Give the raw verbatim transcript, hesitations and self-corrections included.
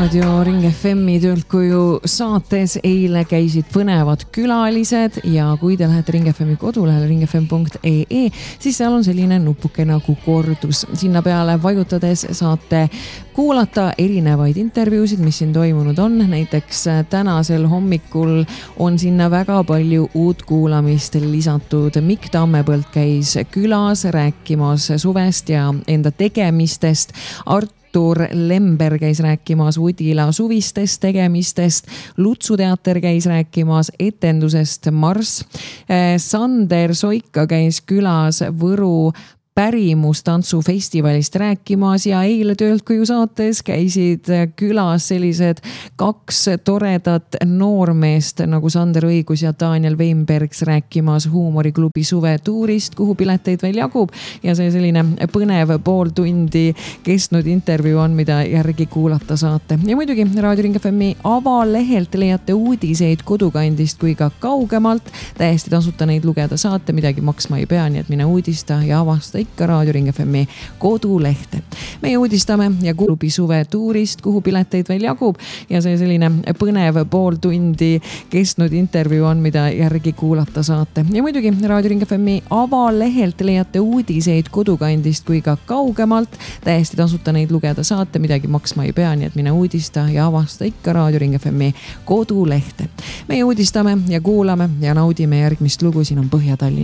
Raadio Ring F M-i töölt koju saates eile käisid põnevad külalised ja kui te lähete Ring F M-i kodulehele ring f m punkt e e, siis seal on selline nupuke nagu kordus. Sinna peale vajutades saate kuulata erinevaid intervjuusid, mis siin toimunud on. Näiteks tänasel hommikul on sinna väga palju uut kuulamist lisatud. Mikk Tammepõld käis külas rääkimas suvest ja enda tegemistest. Art Artur Lember käis rääkimas Udila suvistest tegemistest, Lutsu teater käis rääkimas etendusest Marss, Sander Soika käis külas Võru pärimustantsufestivalist rääkimas ja eile töölt koju saates käisid külas sellised kaks toredat noormeest nagu Sander Õigus ja Daniel Weinbergs rääkimas huumoriklubi suvetuurist, kuhu pileteid veel jagub ja see selline põnev pool tundi kestnud intervjuu on, mida järgi kuulata saate. Ja muidugi Raadio Ring F M-i avalehelt leiate uudiseid kodukandist kui ka kaugemalt. Täiesti tasuta neid lugeda saate, midagi maksma ei pea, nii et mine uudista ja avasta ikka Raadio Ring F M-i kodulehte. Meie uudistame ja klubi suvetuurist, kuhu pileteid veel jagub ja see selline põnev pool tundi kestnud intervjuu on, mida järgi kuulata saate. Ja muidugi Raadio Ring F M-i avalehelt leiate uudiseid kodukandist kui ka kaugemalt. Täiesti tasuta neid lugeda saate, midagi maksma ei pea, nii et mine uudista ja avasta ikka Raadio Ring F M-i kodulehte. Meie uudistame ja kuulame ja naudime järgmist lugu, siin on Põhja-Tallinn.